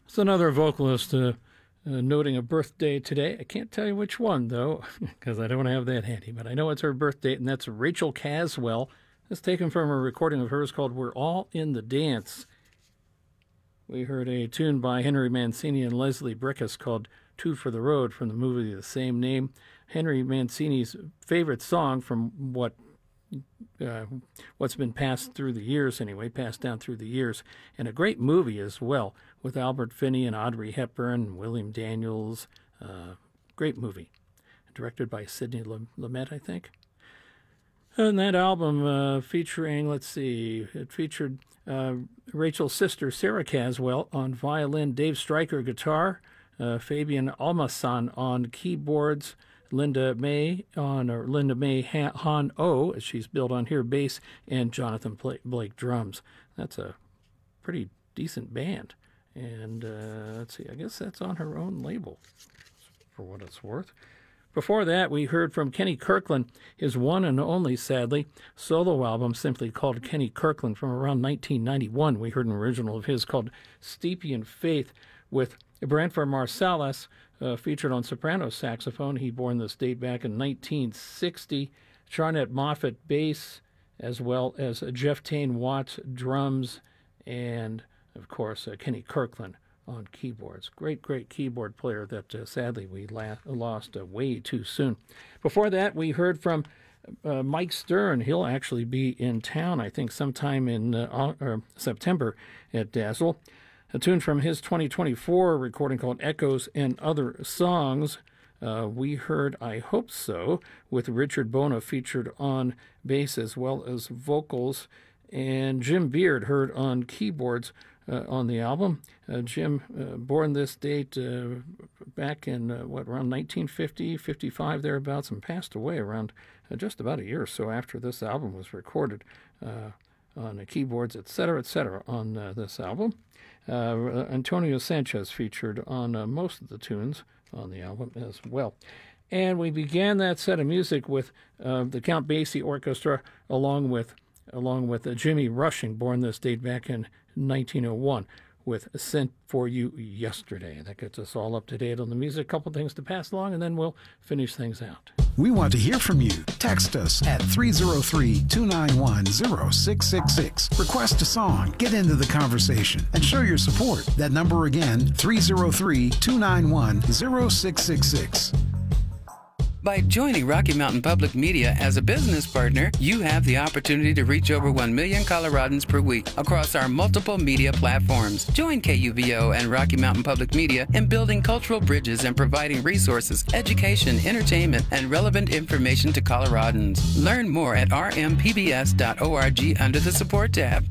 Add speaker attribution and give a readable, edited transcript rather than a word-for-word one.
Speaker 1: It's another vocalist noting a birthday today. I can't tell you which one, though, because I don't have that handy, but I know it's her birthday, and that's Rachel Caswell. It's taken from a recording of hers called We're All in the Dance. We heard a tune by Henry Mancini and Leslie Bricusse called Two for the Road from the movie of the same name. Henry Mancini's favorite song from what's been passed through the years anyway, passed down through the years, and a great movie as well with Albert Finney and Audrey Hepburn and William Daniels. Great movie, directed by Sidney Lumet, I think. And that album featuring, it featured Rachel's sister Sarah Caswell on violin, Dave Stryker guitar, Fabian Almasan on keyboards, Linda May Han O, as she's billed on here, bass, and Jonathan Blake drums. That's a pretty decent band. And let's see, I guess that's on her own label, for what it's worth. Before that, we heard from Kenny Kirkland, his one and only, sadly, solo album simply called Kenny Kirkland from around 1991. We heard an original of his called Steepian Faith with Branford Marsalis, featured on soprano saxophone. He born this date back in 1960. Charnette Moffett bass, as well as Jeff Tane Watts drums, and, of course, Kenny Kirkland on keyboards. Great keyboard player that sadly we lost way too soon. Before that, we heard from Mike Stern. He'll actually be in town, I think, sometime in September at Dazzle. A tune from his 2024 recording called Echoes and Other Songs. We heard I Hope So with Richard Bona featured on bass as well as vocals, and Jim Beard heard on keyboards on the album. Jim, born this date back in, around 1950, 55, thereabouts, and passed away around just about a year or so after this album was recorded on the keyboards, etc., on this album. Antonio Sanchez featured on most of the tunes on the album as well. And we began that set of music with the Count Basie Orchestra along with Jimmy Rushing, born this date back in 1901, with Sent For You Yesterday. That gets us all up to date on the music. A couple things to pass along, and then we'll finish things out.
Speaker 2: We want to hear from you. Text us at 303-291-0666. Request a song, get into the conversation, and show your support. That number again, 303-291-0666.
Speaker 3: By joining Rocky Mountain Public Media as a business partner, you have the opportunity to reach over 1 million Coloradans per week across our multiple media platforms. Join KUVO and Rocky Mountain Public Media in building cultural bridges and providing resources, education, entertainment, and relevant information to Coloradans. Learn more at rmpbs.org under the Support tab.